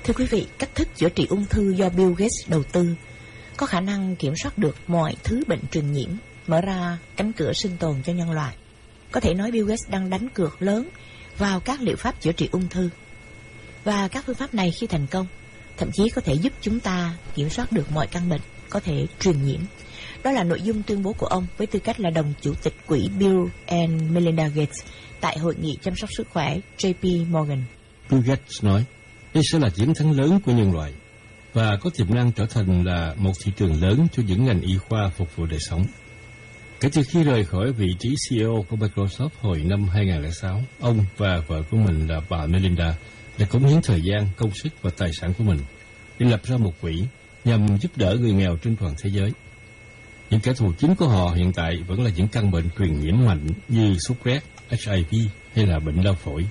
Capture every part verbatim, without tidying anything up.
Thưa quý vị, cách thức chữa trị ung thư do Bill Gates đầu tư có khả năng kiểm soát được mọi thứ bệnh truyền nhiễm, mở ra cánh cửa sinh tồn cho nhân loại. Có thể nói Bill Gates đang đánh cược lớn vào các liệu pháp chữa trị ung thư. Và các phương pháp này khi thành công, thậm chí có thể giúp chúng ta kiểm soát được mọi căn bệnh có thể truyền nhiễm. Đó là nội dung tuyên bố của ông với tư cách là đồng chủ tịch quỹ Bill and Melinda Gates tại hội nghị chăm sóc sức khỏe J P Morgan. Bill Gates nói, đây sẽ là chiến thắng lớn của nhân loại và có tiềm năng trở thành là một thị trường lớn cho những ngành y khoa phục vụ đời sống. Kể từ khi rời khỏi vị trí C E O của Microsoft hồi năm hai nghìn không trăm lẻ sáu, ông và vợ của mình là bà Melinda đã cống hiến thời gian, công sức và tài sản của mình để lập ra một quỹ nhằm giúp đỡ người nghèo trên toàn thế giới. Những kẻ thù chính của họ hiện tại vẫn là những căn bệnh truyền nhiễm mạnh như sốt rét, H I V hay là bệnh lao phổi.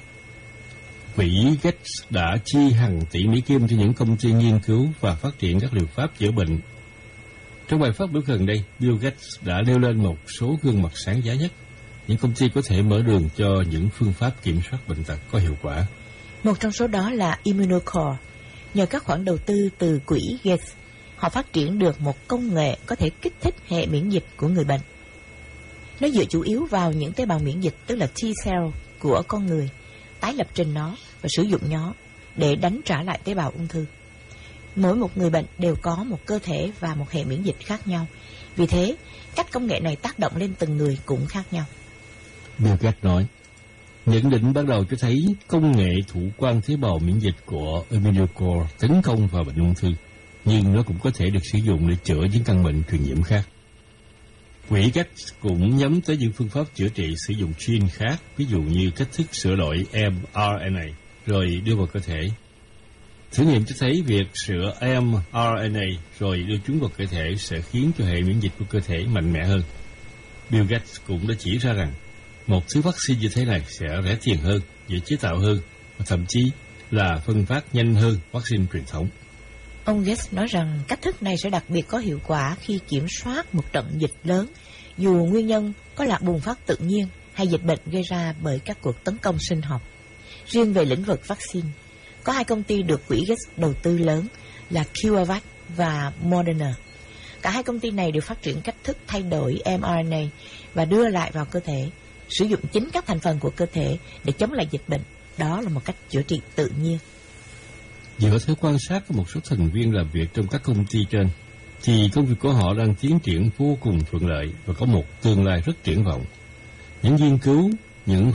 Quỹ Gates đã chi hàng tỷ Mỹ Kim cho những công ty nghiên cứu và phát triển các liệu pháp chữa bệnh. Trong bài phát biểu gần đây, Bill Gates đã nêu lên một số gương mặt sáng giá nhất. Những công ty có thể mở đường cho những phương pháp kiểm soát bệnh tật có hiệu quả. Một trong số đó là Immunocore. Nhờ các khoản đầu tư từ quỹ Gates, họ phát triển được một công nghệ có thể kích thích hệ miễn dịch của người bệnh. Nó dựa chủ yếu vào những tế bào miễn dịch, tức là T-cell của con người, tái lập trình nó và sử dụng nó để đánh trả lại tế bào ung thư. Mỗi một người bệnh đều có một cơ thể và một hệ miễn dịch khác nhau. Vì thế, cách công nghệ này tác động lên từng người cũng khác nhau. Bill Gates nói, nhận định ban đầu cho thấy công nghệ thụ quan tế bào miễn dịch của Immunocore tấn công vào bệnh ung thư, nhưng nó cũng có thể được sử dụng để chữa những căn bệnh truyền nhiễm khác. Quỹ Gates cũng nhắm tới những phương pháp chữa trị sử dụng gene khác, ví dụ như cách thức sửa đổi mRNA rồi đưa vào cơ thể. Thử nghiệm cho thấy việc sửa mRNA rồi đưa chúng vào cơ thể sẽ khiến cho hệ miễn dịch của cơ thể mạnh mẽ hơn. Bill Gates cũng đã chỉ ra rằng một thứ vaccine như thế này sẽ rẻ tiền hơn, dễ chế tạo hơn và thậm chí là phân phát nhanh hơn vaccine truyền thống. Ông Gates nói rằng cách thức này sẽ đặc biệt có hiệu quả khi kiểm soát một trận dịch lớn, dù nguyên nhân có là bùng phát tự nhiên hay dịch bệnh gây ra bởi các cuộc tấn công sinh học. Riêng về lĩnh vực vaccine, có hai công ty được quỹ Gates đầu tư lớn là CureVac và Moderna. Cả hai công ty này đều phát triển cách thức thay đổi mRNA và đưa lại vào cơ thể, sử dụng chính các thành phần của cơ thể để chống lại dịch bệnh. Đó là một cách chữa trị tự nhiên. Dựa theo quan sát của một số thành viên làm việc trong các công ty trên, thì công việc của họ đang tiến triển vô cùng thuận lợi và có một tương lai rất triển vọng. Những nghiên cứu, những